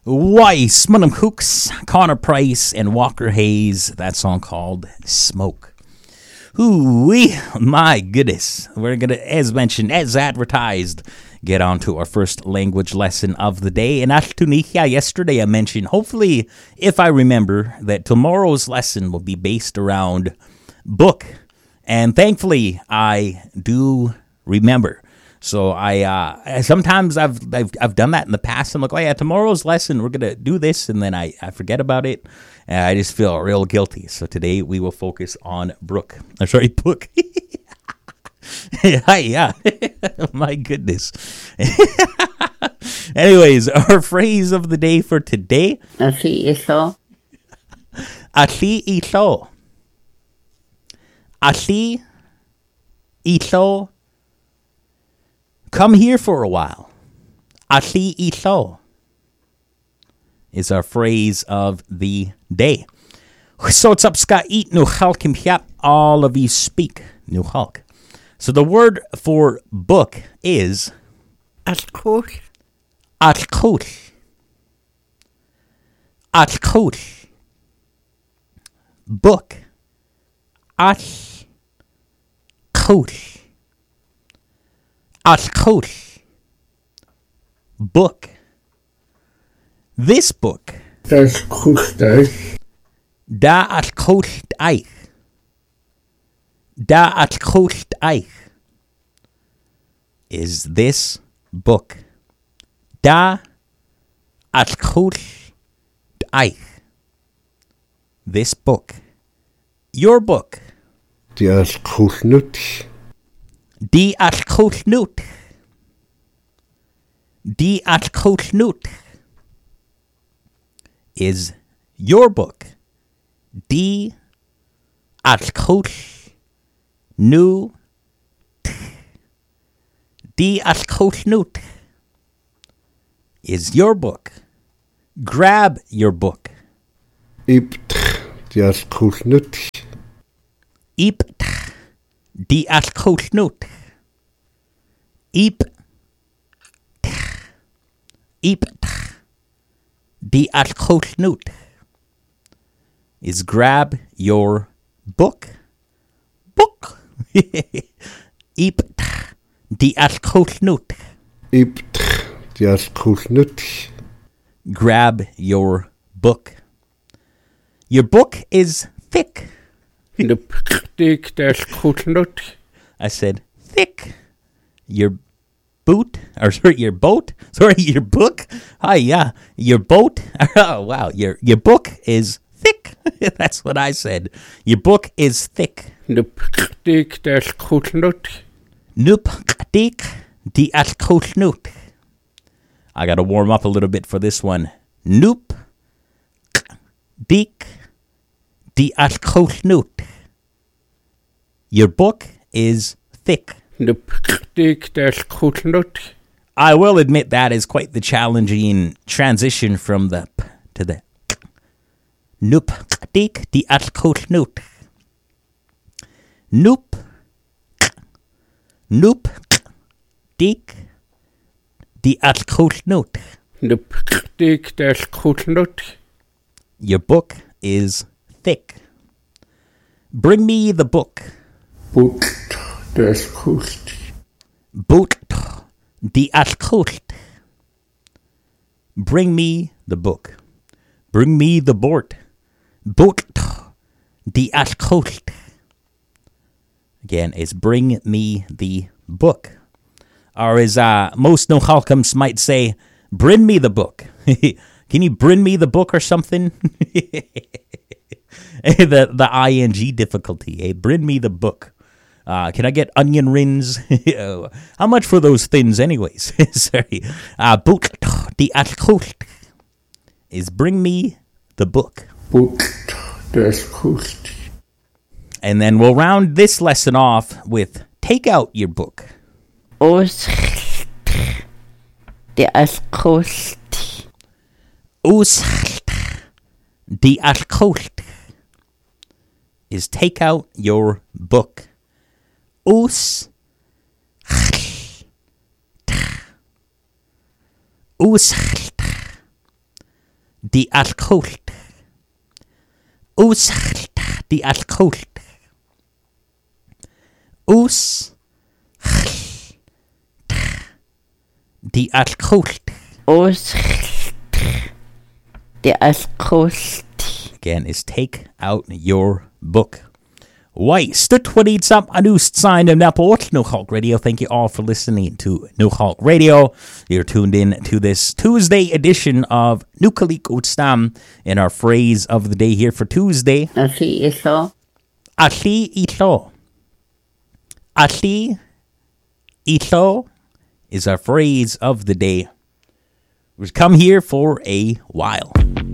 Weiss, Munham Cooks, Connor Price, and Walker Hayes. That song called Smoke. Ooh-wee, my goodness. We're going to, as mentioned, as advertised, get on to our first language lesson of the day. And yesterday I mentioned, hopefully, if I remember, that tomorrow's lesson will be based around book. And thankfully, I do remember. So I sometimes I've done that in the past. I'm like, oh yeah, tomorrow's lesson we're gonna do this, and then I forget about it, and I just feel real guilty. So today we will focus on book. Yeah. My goodness. Anyways, our phrase of the day for today. Atli ito. Come here for a while. Atli ito is our phrase of the day. So it's up ska eat no halkim hiap. All of you speak no halk. So the word for book is atkot. Book. Atkot. Book. This book. Das Kusteich. Da atkot eich. Da atkot eich. Is this book. Da atkot eich. This book. Your book. Die atkot nut. Die atkot nut is your book. Die atkot nut. Die atkot nut is your book. Grab your book. Ipt die atkot nut. Ipt die atkot nut. Ipt die atkot nut is grab your book. Book. Ipt die atkot nut. Ipt die atkot nut. Grab your book. Your book is thick. I said thick. Your boot. Your boat. Your book. Hi, yeah. Your boat. Oh, wow. Your book is thick. That's what I said. Your book is thick. Nup dik die atkot nut. I got to warm up a little bit for this one. Nup dik die atkot nut. Your book is thick. I will admit that is quite the challenging transition from the p to the k. Nup dik die atkot nut. Nup dik die atkot nut. Your book is thick. Bring me the book. Boot das Kust. Boot die atkot. Bring me the book. Bring me the board. Boot die atkot. Again, it's bring me the book. Or as most no-halkums might say, bring me the book. Can you bring me the book or something? the ing difficulty. Bring me the book. Can I get onion rings? How much for those thins anyways? Sorry. Book die atkot is bring me the book. Boot das Kust. And then we'll round this lesson off with take out your book. Os die atkot. Os die atkot is take out your book. Us the alcohol. Us the alcohol. Us the alcohol. Os. The alkost. Again, is take out your book. Why? Stut what eats up a new sign of Naples, No Hulk Radio. Thank you all for listening to No Hulk Radio. You're tuned in to this Tuesday edition of Nukalik Utstam in our phrase of the day here for Tuesday. Asi iso. Atli ito. Atli ito is our phrase of the day. We've come here for a while.